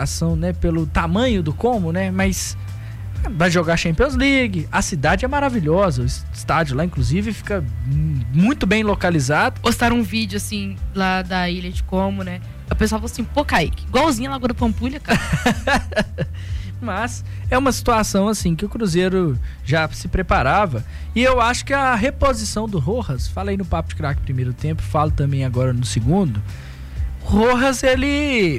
empolgação, né, pelo tamanho do Como, né, mas vai jogar Champions League, a cidade é maravilhosa, o estádio lá, inclusive, fica muito bem localizado. Postaram um vídeo, assim, lá da ilha de Como, né, o pessoal falou assim, pô, Kaique, igualzinho a Lagoa da Pampulha, cara. Mas é uma situação assim que o Cruzeiro já se preparava, e eu acho que a reposição do Rojas, falei no Papo de Craque primeiro tempo, falo também agora no segundo, Rojas ele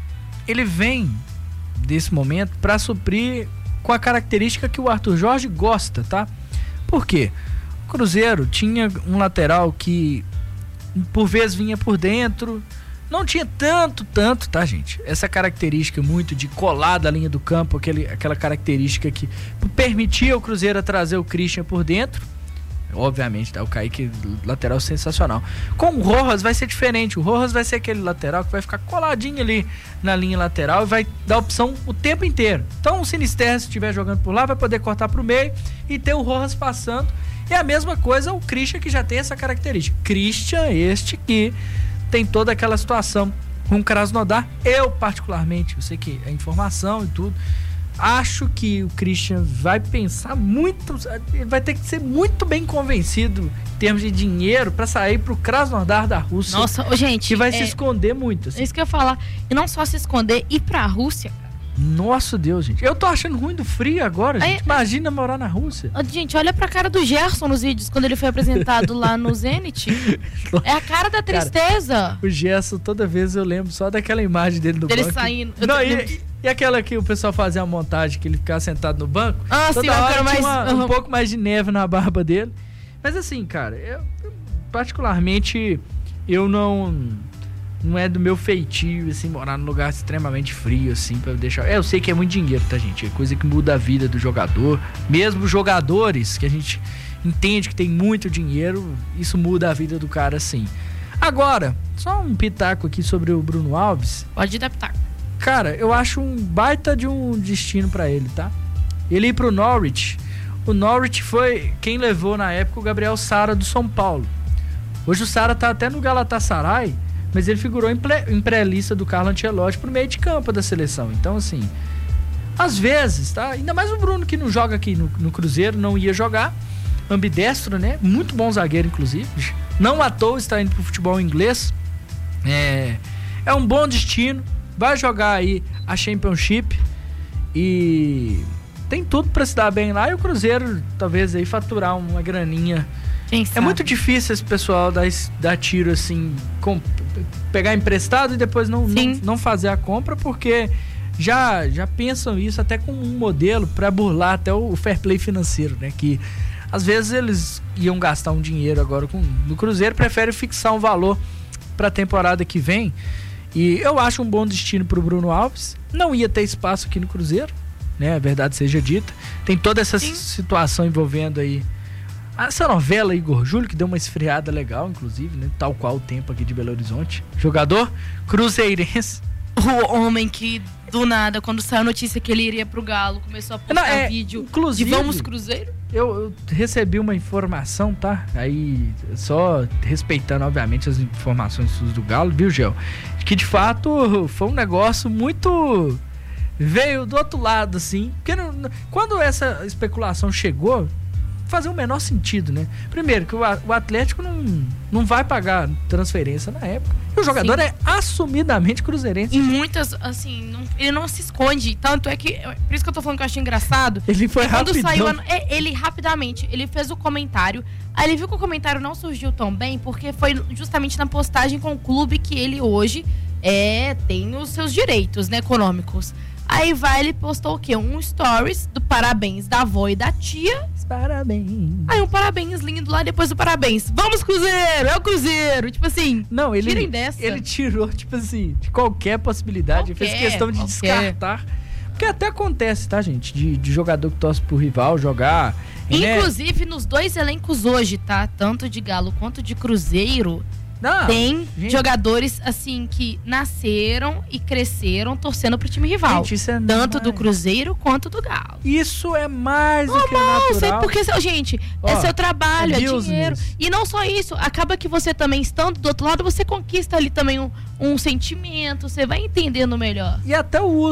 vem desse momento para suprir com a característica que o Arthur Jorge gosta, tá? Por quê? O Cruzeiro tinha um lateral que por vezes vinha por dentro, não tinha tanto, tá, gente? Essa característica muito de colar da linha do campo, aquela característica que permitia o Cruzeiro trazer o Christian por dentro. Obviamente, tá? O Kaique, lateral sensacional. Com o Rojas vai ser diferente. O Rojas vai ser aquele lateral que vai ficar coladinho ali na linha lateral e vai dar opção o tempo inteiro. Então, o Sinisterra, se estiver jogando por lá, vai poder cortar pro meio e ter o Rojas passando. E a mesma coisa o Christian, que já tem essa característica. Christian, este que tem toda aquela situação com o Krasnodar. Eu, particularmente, eu sei que é informação e tudo, acho que o Christian vai pensar muito, vai ter que ser muito bem convencido em termos de dinheiro para sair pro Krasnodar da Rússia. Nossa, gente, que vai se esconder muito. Assim. É isso que eu ia falar. E não só se esconder, ir pra Rússia. Nossa Deus, gente. Eu tô achando ruim do frio agora, gente. Imagina morar na Rússia. Gente, olha pra cara do Gerson nos vídeos, quando ele foi apresentado lá no Zenit. É a cara da tristeza. Cara, o Gerson, toda vez eu lembro só daquela imagem dele no banco. Dele saindo. Não, e aquela que o pessoal fazia a montagem, que ele ficava sentado no banco. Ah, toda sim, hora tinha um pouco mais de neve na barba dele. Mas assim, cara, eu particularmente, eu não é do meu feitio, assim, morar num lugar extremamente frio, assim, pra deixar... eu sei que é muito dinheiro, tá, gente? É coisa que muda a vida do jogador. Mesmo jogadores que a gente entende que tem muito dinheiro, isso muda a vida do cara, assim. Agora, só um pitaco aqui sobre o Bruno Alves. Pode dar pitaco. Cara, eu acho um baita de um destino pra ele, tá? Ele ir pro Norwich. O Norwich foi quem levou, na época, o Gabriel Sara do São Paulo. Hoje o Sara tá até no Galatasaray, mas ele figurou em pré-lista do Carlo Ancelotti pro meio de campo da seleção. Então, assim, às vezes, tá? Ainda mais o Bruno, que não joga aqui no Cruzeiro, não ia jogar. Ambidestro, né? Muito bom zagueiro, inclusive. Não à toa está indo pro futebol inglês. É um bom destino. Vai jogar aí a Championship e tem tudo pra se dar bem lá. E o Cruzeiro, talvez, aí faturar uma graninha. Quem sabe? É muito difícil esse pessoal dar tiro assim, pegar emprestado e depois não fazer a compra, porque já pensam isso até como um modelo para burlar até o fair play financeiro, né? Que às vezes eles iam gastar um dinheiro agora no Cruzeiro, preferem fixar um valor para a temporada que vem. E eu acho um bom destino para o Bruno Alves. Não ia ter espaço aqui no Cruzeiro, né? A verdade seja dita. Tem toda essa situação envolvendo aí essa novela Igor Júlio, que deu uma esfriada legal, inclusive, né? Tal qual o tempo aqui de Belo Horizonte. Jogador cruzeirense. O homem que, do nada, quando saiu a notícia que ele iria pro Galo, começou a postar vídeo de Vamos Cruzeiro. Eu recebi uma informação, tá? Aí, só respeitando, obviamente, as informações do Galo, viu, Gel? Que, de fato, foi um negócio muito... veio do outro lado, assim. Porque quando essa especulação chegou, fazia o menor sentido, né? Primeiro, que o Atlético não vai pagar transferência na época. E o jogador é assumidamente cruzeirense. E muitas, assim, ele não se esconde. Tanto é que, por isso que eu tô falando que eu achei engraçado. Ele foi rapidão. Quando saiu, ele rapidamente, ele fez o comentário. Aí ele viu que o comentário não surgiu tão bem, porque foi justamente na postagem com o clube que ele hoje tem os seus direitos, né, econômicos. Aí ele postou o quê? Um stories do parabéns da avó e da tia. Parabéns. Aí um parabéns lindo lá, depois do parabéns. Vamos, Cruzeiro! É o Cruzeiro! Tipo assim, não, tirem dessa. Ele tirou, tipo assim, de qualquer possibilidade. Fez questão de descartar. Porque até acontece, tá, gente? De jogador que torce pro rival jogar. Inclusive, nos dois elencos hoje, tá? Tanto de Galo quanto de Cruzeiro... tem jogadores, assim, que nasceram e cresceram torcendo pro time rival. Gente, isso é tanto do Cruzeiro quanto do Galo. Isso é mais do que natural. Porque, gente, é seu trabalho, é dinheiro. E não só isso, acaba que você também, estando do outro lado, você conquista ali também um sentimento, você vai entendendo melhor. E até o uso